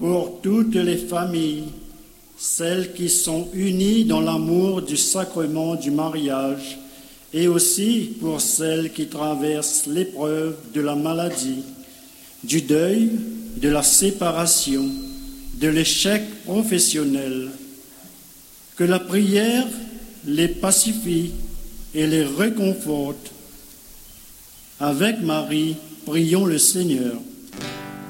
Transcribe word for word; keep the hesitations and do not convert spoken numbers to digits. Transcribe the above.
pour toutes les familles, celles qui sont unies dans l'amour du sacrement du mariage, et aussi pour celles qui traversent l'épreuve de la maladie, du deuil, de la séparation, de l'échec professionnel. Que la prière les pacifie et les réconforte. Avec Marie, prions le Seigneur.